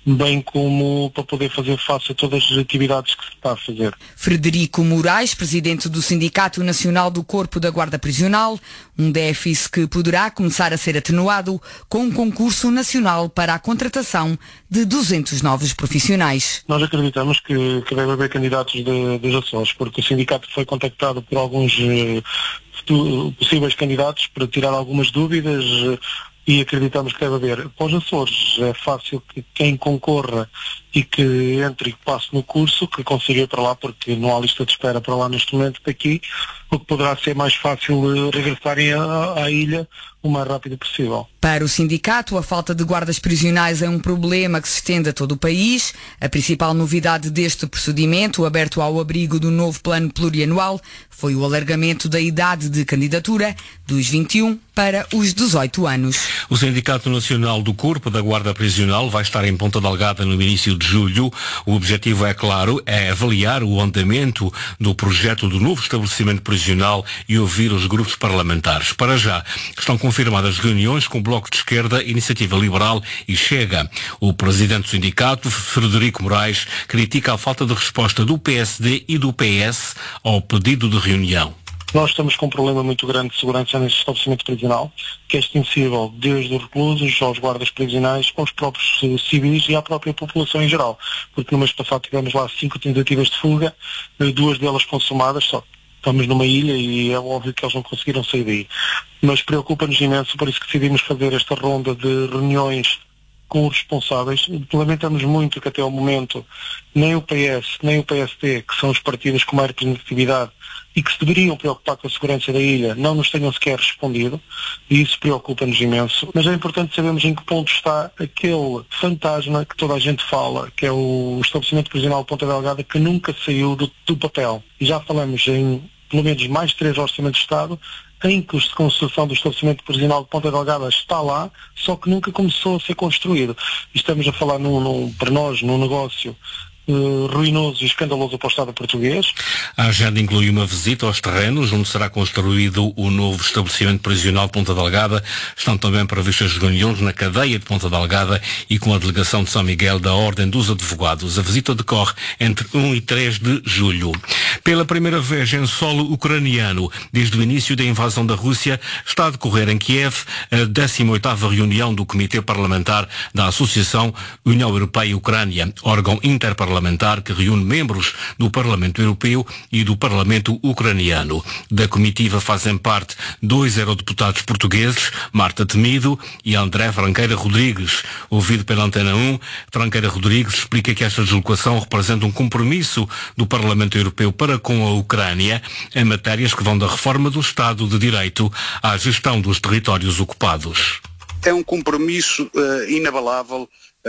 bem como para poder fazer face a todas as atividades que se está a fazer. Frederico Moraes, presidente do Sindicato Nacional do Corpo da Guarda Prisional, um déficit que poderá começar a ser atenuado com um concurso nacional para a contratação de 200 novos profissionais. Nós acreditamos que deve haver candidatos dos Açores, porque o sindicato foi contactado por alguns possíveis candidatos para tirar algumas dúvidas e acreditamos que deve haver. Para os Açores é fácil que quem concorra e que entre e passe no curso, que consiga ir para lá, porque não há lista de espera para lá neste momento daqui, o que poderá ser mais fácil regressarem à ilha o mais rápido possível. Para o sindicato, a falta de guardas prisionais é um problema que se estende a todo o país. A principal novidade deste procedimento, aberto ao abrigo do novo plano plurianual, foi o alargamento da idade de candidatura dos 21 para os 18 anos. O Sindicato Nacional do Corpo da Guarda Prisional vai estar em Ponta Delgada no início de julho. O objetivo, é claro, é avaliar o andamento do projeto do novo estabelecimento prisional e ouvir os grupos parlamentares. Para já, estão confirmadas reuniões com o Bloco de Esquerda, Iniciativa Liberal e Chega. O presidente do sindicato, Frederico Moraes, critica a falta de resposta do PSD e do PS ao pedido de reunião. Nós estamos com um problema muito grande de segurança neste estabelecimento prisional, que é extensível desde os reclusos aos guardas prisionais, aos próprios civis e à própria população em geral. Porque no mês passado tivemos lá 5 tentativas de fuga, 2 delas consumadas, só estamos numa ilha e é óbvio que eles não conseguiram sair daí. Mas preocupa-nos imenso, por isso que decidimos fazer esta ronda de reuniões com os responsáveis. Lamentamos muito que até ao momento nem o PS, nem o PSD, que são os partidos com maior representatividade e que se deveriam preocupar com a segurança da ilha, não nos tenham sequer respondido, e isso preocupa-nos imenso. Mas é importante sabermos em que ponto está aquele fantasma que toda a gente fala, que é o estabelecimento prisional de Ponta Delgada, que nunca saiu do papel. E já falamos em pelo menos mais 3 orçamentos de Estado, em que a construção do estabelecimento prisional de Ponta Delgada está lá, só que nunca começou a ser construído. E estamos a falar para nós, num negócio ruinoso e escandaloso para o Estado português. A agenda inclui uma visita aos terrenos onde será construído o novo estabelecimento prisional de Ponta Delgada. Estão também previstas reuniões na cadeia de Ponta Delgada e com a delegação de São Miguel da Ordem dos Advogados. A visita decorre entre 1 e 3 de julho. Pela primeira vez em solo ucraniano, desde o início da invasão da Rússia, está a decorrer em Kiev a 18ª reunião do Comitê Parlamentar da Associação União Europeia-Ucrânia, órgão interparlamentar que reúne membros do Parlamento Europeu e do Parlamento Ucraniano. Da comitiva fazem parte 2 eurodeputados portugueses, Marta Temido e André Franqueira Rodrigues. Ouvido pela Antena 1, Franqueira Rodrigues explica que esta deslocação representa um compromisso do Parlamento Europeu para com a Ucrânia em matérias que vão da reforma do Estado de Direito à gestão dos territórios ocupados. É um compromisso inabalável.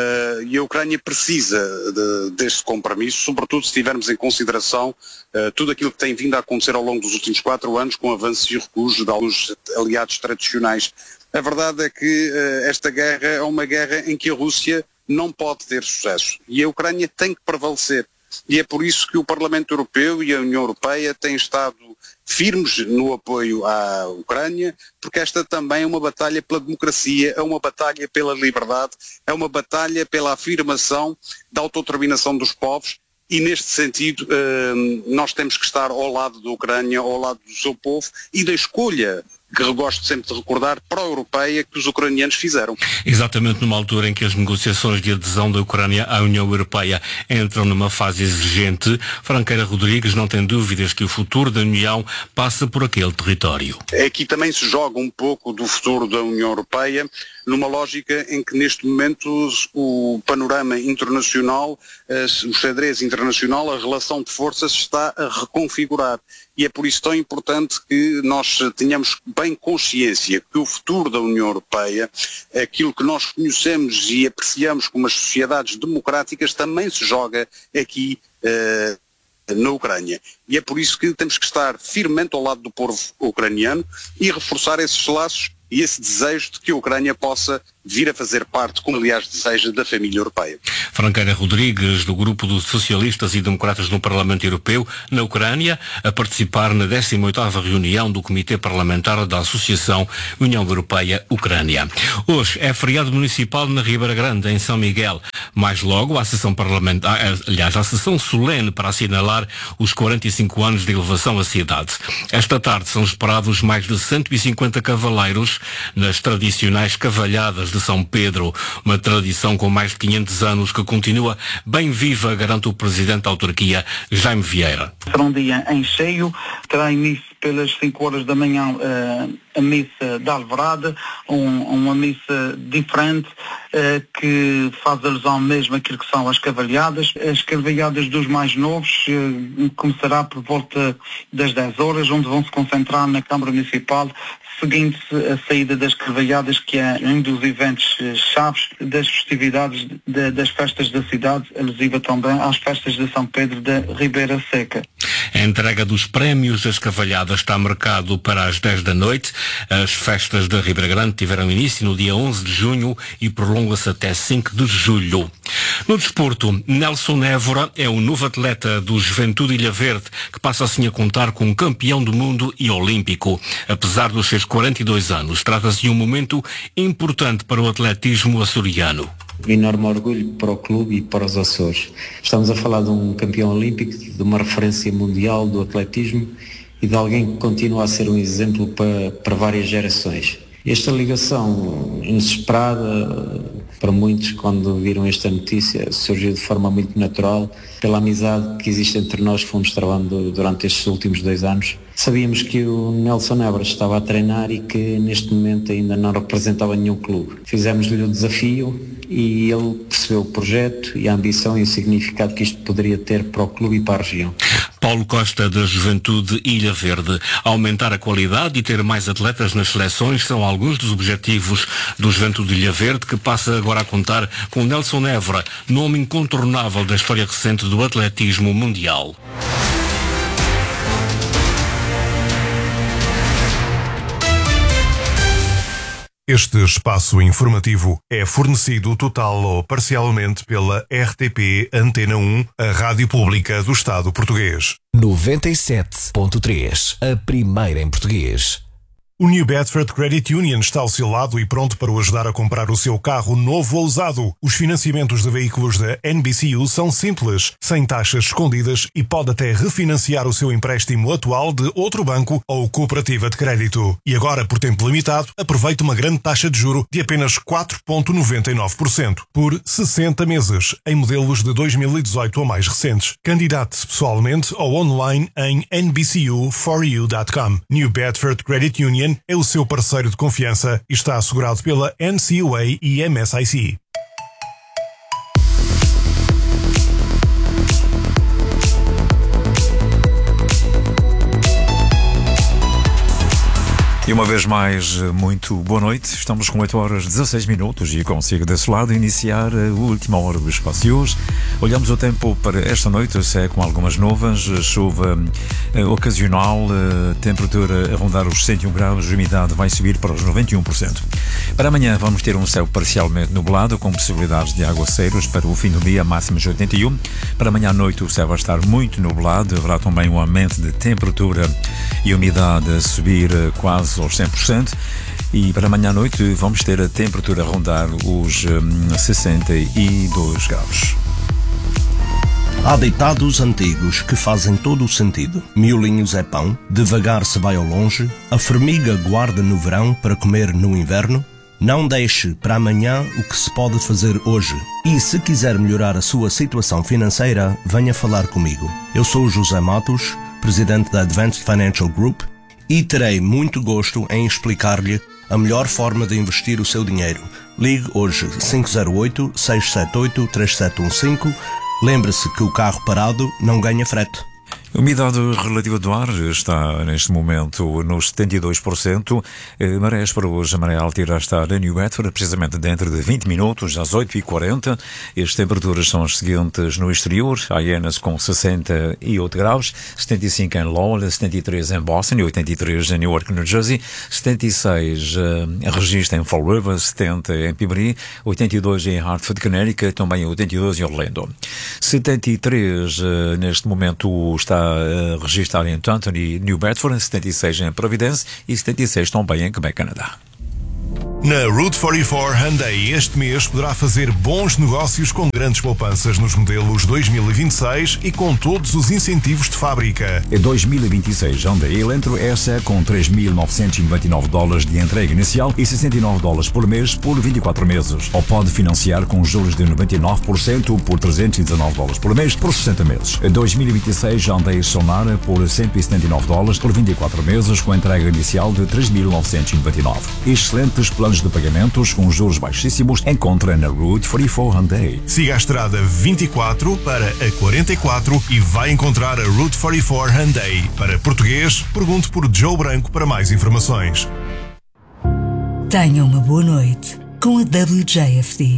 E a Ucrânia precisa deste compromisso, sobretudo se tivermos em consideração tudo aquilo que tem vindo a acontecer ao longo dos últimos 4 anos com avanços e recuos de alguns aliados tradicionais. A verdade é que esta guerra é uma guerra em que a Rússia não pode ter sucesso e a Ucrânia tem que prevalecer. E é por isso que o Parlamento Europeu e a União Europeia têm estado firmes no apoio à Ucrânia, porque esta também é uma batalha pela democracia, é uma batalha pela liberdade, é uma batalha pela afirmação da autodeterminação dos povos e neste sentido nós temos que estar ao lado da Ucrânia, ao lado do seu povo e da escolha que eu gosto sempre de recordar, pró-europeia que os ucranianos fizeram. Exatamente numa altura em que as negociações de adesão da Ucrânia à União Europeia entram numa fase exigente, Franqueira Rodrigues não tem dúvidas que o futuro da União passa por aquele território. Aqui também se joga um pouco do futuro da União Europeia, numa lógica em que neste momento o panorama internacional, o xadrez internacional, a relação de forças está a reconfigurar. E é por isso tão importante que nós tenhamos bem consciência que o futuro da União Europeia, aquilo que nós conhecemos e apreciamos como as sociedades democráticas, também se joga aqui na Ucrânia. E é por isso que temos que estar firmemente ao lado do povo ucraniano e reforçar esses laços e esse desejo de que a Ucrânia possa vir a fazer parte, como aliás deseja, da família europeia. Franqueira Rodrigues, do Grupo dos Socialistas e Democratas no Parlamento Europeu, na Ucrânia, a participar na 18ª reunião do Comitê Parlamentar da Associação União Europeia-Ucrânia. Hoje é feriado municipal na Ribeira Grande, em São Miguel. Mais logo, a sessão parlamentar, a sessão solene para assinalar os 45 anos de elevação à cidade. Esta tarde são esperados mais de 150 cavaleiros nas tradicionais cavalhadas de São Pedro, uma tradição com mais de 500 anos que continua bem viva, garante o presidente da autarquia, Jaime Vieira. Será um dia em cheio, terá início pelas 5 horas da manhã a missa da Alvorada, uma missa diferente que faz alusão mesmo àquilo que são as cavalhadas. As cavalhadas dos mais novos começará por volta das 10 horas, onde vão se concentrar na Câmara Municipal, seguindo-se a saída das cavalhadas, que é um dos eventos chaves das festividades das festas da cidade, alusiva também às festas de São Pedro da Ribeira Seca. A entrega dos prémios das cavalhadas está marcado para as 10 da noite. As festas da Ribeira Grande tiveram início no dia 11 de junho e prolongam-se até 5 de julho. No desporto, Nelson Évora é o novo atleta do Juventude Ilha Verde, que passa assim a contar com um campeão do mundo e olímpico. Apesar dos seus 42 anos, trata-se de um momento importante para o atletismo açoriano. Enorme orgulho para o clube e para os Açores. Estamos a falar de um campeão olímpico, de uma referência mundial do atletismo e de alguém que continua a ser um exemplo para várias gerações. Esta ligação inesperada para muitos, quando viram esta notícia, surgiu de forma muito natural pela amizade que existe entre nós que fomos trabalhando durante estes últimos 2 anos. Sabíamos que o Nelson Évora estava a treinar e que neste momento ainda não representava nenhum clube. Fizemos-lhe o desafio e ele percebeu o projeto e a ambição e o significado que isto poderia ter para o clube e para a região. Paulo Costa, da Juventude Ilha Verde. Aumentar a qualidade e ter mais atletas nas seleções são alguns dos objetivos do Juventude Ilha Verde, que passa agora a contar com Nelson Évora, nome incontornável da história recente do atletismo mundial. Este espaço informativo é fornecido total ou parcialmente pela RTP Antena 1, a rádio pública do Estado português. 97.3, a primeira em português. O New Bedford Credit Union está ao seu lado e pronto para o ajudar a comprar o seu carro novo ou usado. Os financiamentos de veículos da NBCU são simples, sem taxas escondidas e pode até refinanciar o seu empréstimo atual de outro banco ou cooperativa de crédito. E agora, por tempo limitado, aproveite uma grande taxa de juro de apenas 4,99% por 60 meses, em modelos de 2018 ou mais recentes. Candidate-se pessoalmente ou online em nbcu4u.com. New Bedford Credit Union é o seu parceiro de confiança e está assegurado pela NCUA e MSIC. E uma vez mais, muito boa noite. Estamos com 8 horas 16 minutos e consigo desse lado iniciar a última hora do espaço de hoje. Olhamos o tempo para esta noite, é com algumas nuvens, chuva ocasional, temperatura a rondar os 101 graus, a umidade vai subir para os 91%. Para amanhã vamos ter um céu parcialmente nublado, com possibilidades de aguaceiros para o fim do dia, máximas de 81. Para amanhã à noite o céu vai estar muito nublado, haverá também um aumento de temperatura e umidade a subir quase aos 100%, e para amanhã à noite vamos ter a temperatura a rondar os 62 graus. Há ditados antigos que fazem todo o sentido. Miolinhos é pão, devagar se vai ao longe, a formiga guarda no verão para comer no inverno. Não deixe para amanhã o que se pode fazer hoje. E se quiser melhorar a sua situação financeira, venha falar comigo. Eu sou José Matos, presidente da Advanced Financial Group, e terei muito gosto em explicar-lhe a melhor forma de investir o seu dinheiro. Ligue hoje 508-678-3715. Lembre-se que o carro parado não ganha frete. A umidade relativa do ar está neste momento nos 72%. Marés para hoje, a maré alta irá estar em New Bedford, precisamente dentro de 20 minutos, às 8h40. As temperaturas são as seguintes no exterior: Hyannis com 68 graus, 75 em Lowell, 73 em Boston e 83 em Newark, New Jersey, 76 registro em Fall River, 70 em Pibri, 82 em Hartford, Connecticut, também 82 em Orlando. 73 neste momento está a registrar em Taunton e New Bedford, 76 em Providence e 76 também em Quebec, Canadá. Na Route 44 Hyundai este mês poderá fazer bons negócios com grandes poupanças nos modelos 2026 e com todos os incentivos de fábrica. Em 2026, Hyundai Elantra S com $3.999 de entrega inicial e $69 por mês por 24 meses. Ou pode financiar com juros de 99% por $319 por mês por 60 meses. Em 2026, Hyundai Sonara por $179 por 24 meses com entrega inicial de $3.999. Excelentes planos de pagamentos com juros baixíssimos encontra na Route 44 Hyundai. Siga a estrada 24 para a 44 e vai encontrar a Route 44 Hyundai. Para português, pergunte por Joe Branco para mais informações. Tenha uma boa noite com a WJFD.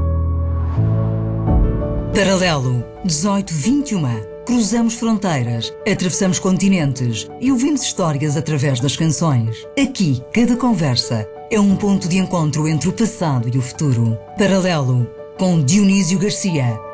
Paralelo 1821. Cruzamos fronteiras, atravessamos continentes e ouvimos histórias através das canções. Aqui, cada conversa é um ponto de encontro entre o passado e o futuro. Paralelo, com Dionísio Garcia,